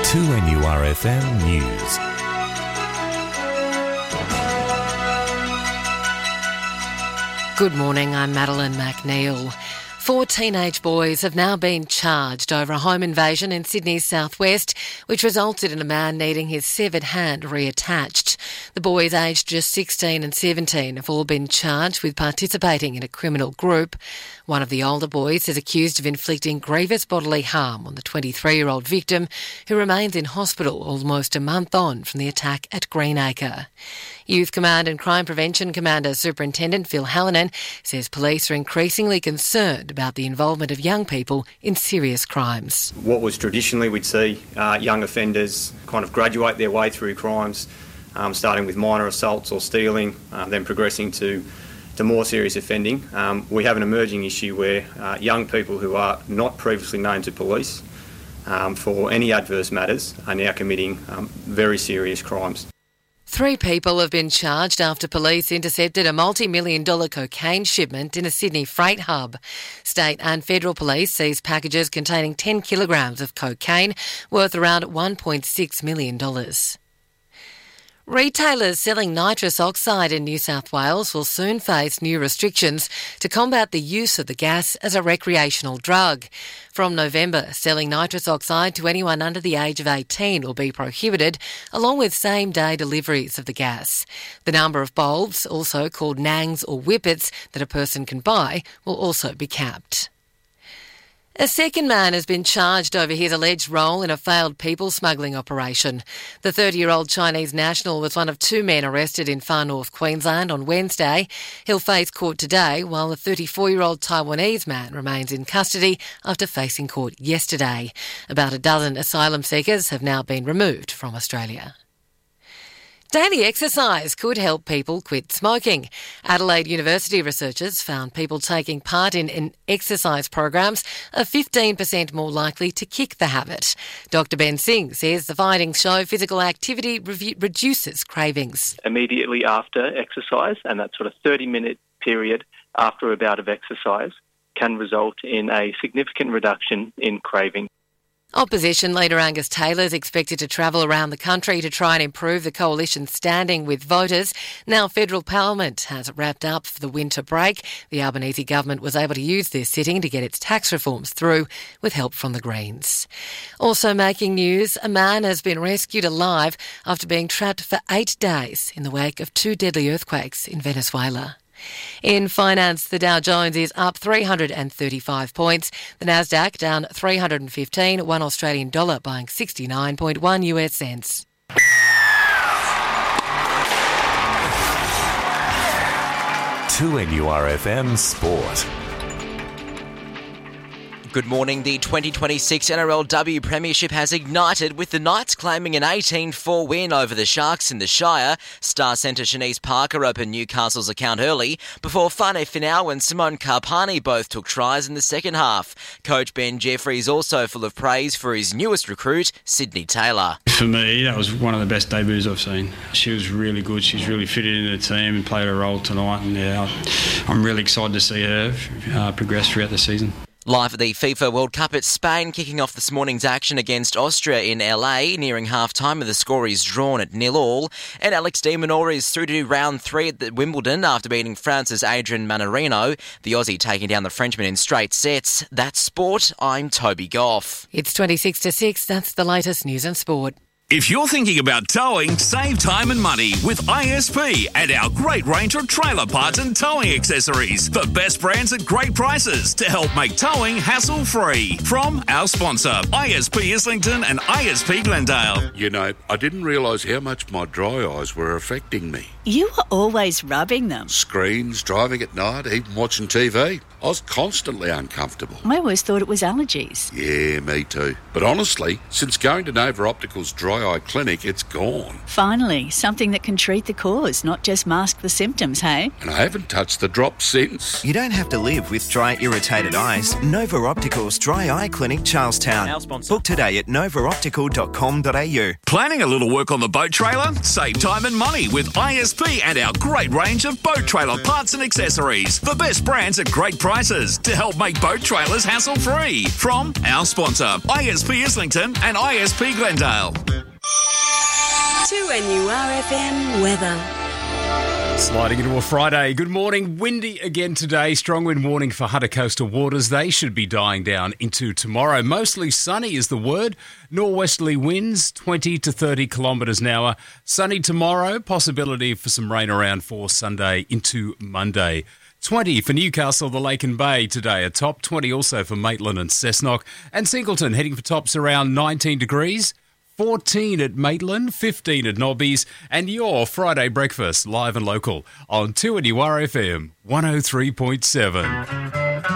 2NURFM News. Good morning, I'm Madeline McNeil. 4 teenage boys have now been charged over a home invasion in Sydney's southwest, which resulted in a man needing his severed hand reattached. The boys, aged just 16 and 17, have all been charged with participating in a criminal group. One of the older boys is accused of inflicting grievous bodily harm on the 23-year-old victim, who remains in hospital almost a month on from the attack at Greenacre. Youth Command and Crime Prevention Commander Superintendent Phil Hallinan says police are increasingly concerned about the involvement of young people in serious crimes. What was traditionally we'd see young offenders kind of graduate their way through crimes, starting with minor assaults or stealing, then progressing to more serious offending. We have an emerging issue where young people who are not previously known to police for any adverse matters are now committing very serious crimes. 3 people have been charged after police intercepted a multi-million-dollar cocaine shipment in a Sydney freight hub. State and federal police seized packages containing 10 kilograms of cocaine worth around $1.6 million. Retailers selling nitrous oxide in New South Wales will soon face new restrictions to combat the use of the gas as a recreational drug. From November, selling nitrous oxide to anyone under the age of 18 will be prohibited, along with same-day deliveries of the gas. The number of bulbs, also called nangs or whippets, that a person can buy will also be capped. A second man has been charged over his alleged role in a failed people smuggling operation. The 30-year-old Chinese national was one of 2 men arrested in far north Queensland on Wednesday. He'll face court today, while the 34-year-old Taiwanese man remains in custody after facing court yesterday. About a dozen asylum seekers have now been removed from Australia. Daily exercise could help people quit smoking. Adelaide University researchers found people taking part in exercise programs are 15% more likely to kick the habit. Dr Ben Singh says the findings show physical activity reduces cravings. Immediately after exercise, and that sort of 30-minute period after a bout of exercise, can result in a significant reduction in craving. Opposition leader Angus Taylor is expected to travel around the country to try and improve the coalition's standing with voters. Now federal parliament has wrapped up for the winter break. The Albanese government was able to use this sitting to get its tax reforms through with help from the Greens. Also making news, a man has been rescued alive after being trapped for 8 days in the wake of 2 deadly earthquakes in Venezuela. In finance, the Dow Jones is up 335 points. The Nasdaq down 315, $1 Australian dollar buying 69.1 US cents. To NURFM Sport. Good morning. The 2026 NRLW Premiership has ignited with the Knights claiming an 18-4 win over the Sharks in the Shire. Star centre Shanice Parker opened Newcastle's account early before Fane Finau and Simone Carpani both took tries in the second half. Coach Ben Jeffrey's also full of praise for his newest recruit, Sydney Taylor. For me, that was one of the best debuts I've seen. She was really good. She's really fitted into the team and played a role tonight. And I'm really excited to see her progress throughout the season. Live at the FIFA World Cup at Spain, kicking off this morning's action against Austria in LA. Nearing half-time, the score is drawn at 0-0. And Alex de Minaur is through to round 3 at Wimbledon after beating France's Adrian Manarino. The Aussie taking down the Frenchman in straight sets. That's sport. I'm Toby Goff. It's 26-6. That's the latest news and sport. If you're thinking about towing, save time and money with ISP and our great range of trailer parts and towing accessories. The best brands at great prices to help make towing hassle-free. From our sponsor, ISP Islington and ISP Glendale. You know, I didn't realise how much my dry eyes were affecting me. You were always rubbing them. Screens, driving at night, even watching TV. I was constantly uncomfortable. I always thought it was allergies. Yeah, me too. But honestly, since going to Nova Optical's dry eye clinic, it's gone. Finally, something that can treat the cause, not just mask the symptoms, hey? And I haven't touched the drops since. You don't have to live with dry, irritated eyes. Nova Optical's Dry Eye Clinic, Charlestown. Our sponsor. Book today at novaoptical.com.au. Planning a little work on the boat trailer? Save time and money with ISP and our great range of boat trailer parts and accessories. The best brands at great prices. prices to help make boat trailers hassle-free. From our sponsor, ISP Islington and ISP Glendale. 2NURFM weather. Sliding into a Friday. Good morning. Windy again today. Strong wind warning for Hunter coastal waters. They should be dying down into tomorrow. Mostly sunny is the word. Norwesterly winds 20 to 30 kilometres an hour. Sunny tomorrow. Possibility for some rain around for Sunday into Monday. 20 for Newcastle, the Lake and Bay today. A top 20 also for Maitland and Cessnock. And Singleton heading for tops around 19 degrees. 14 at Maitland, 15 at Nobbies, and your Friday breakfast live and local on 2NURFM 103.7.